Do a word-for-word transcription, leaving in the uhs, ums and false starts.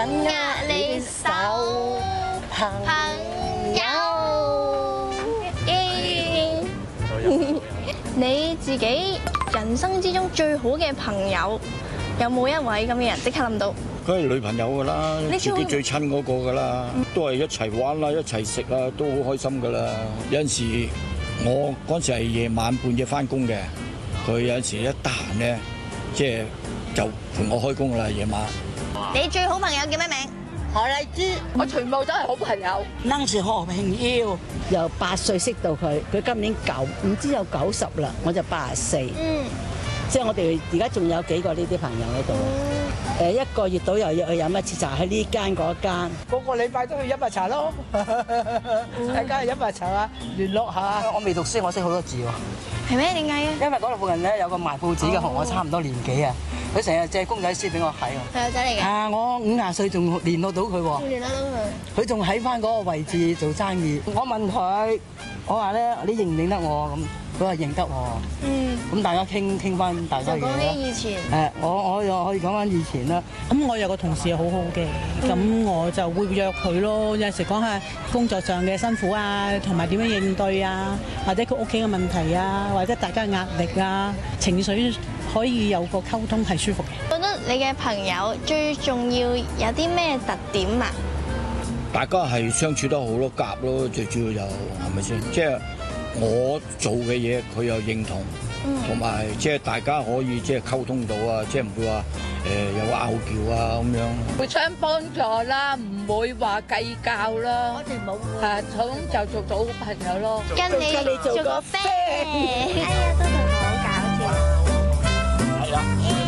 緊握你手，朋友。 你自己人生之中最好嘅朋友有冇一位咁嘅人？即刻諗到。 梗係女朋友㗎啦，自己最親嗰個㗎啦，都係一齊玩啦，一齊食啦，都好開心㗎啦。有陣時我嗰陣時係夜晚半夜翻工嘅，佢有陣時一得閒咧，即係就同我開工㗎啦夜晚。 你最好朋友叫咩名？ 何麗珠，我全部都係好朋友。 當時何平耀由八歲識到佢，佢今年九唔知有九十啦，我就八十四。 嗯， 即係我哋而家仲有幾個呢啲朋友喺度。誒一個月到又要去飲一次茶，喺呢間嗰間， 個個禮拜都去飲下茶咯，大家去飲下茶啊，聯絡下。 我未讀書，我識好多字喎。 係咩？點解嘅？ 因為嗰度附近咧有個賣報紙嘅，同我差唔多年紀啊。佢成日借公仔書俾我睇喎。 細路仔嚟嘅。 啊！我五廿歲仲聯絡到佢喎。 聯絡到佢。 佢仲喺翻嗰個位置做生意。我問佢，我話咧，你認唔認得我咁？佢話認得喎。 嗯。 咁大家傾傾翻大家嘢啦。 講起以前。 誒，我我又可以講翻以前啦。 咁我有個同事係好好嘅，咁我就會約佢咯。有陣時講下工作上嘅辛苦啊，同埋點樣應對啊，或者佢屋企嘅問題啊，或者大家嘅壓力啊，情緒可以有個溝通係舒服嘅。 覺得你嘅朋友最重要有啲咩特點啊？ 大家係相處得好咯，夾咯，最主要有係咪先？即係我做嘅嘢，佢又認同。同埋即係大家可以即係溝通到啊，即係唔會話誒有拗撬啊咁樣。 互相幫助啦，唔會話計較啦。我哋冇。係咁就做到好朋友咯。 跟你做個 friend。哎呀，都同我好搞笑。 係啊。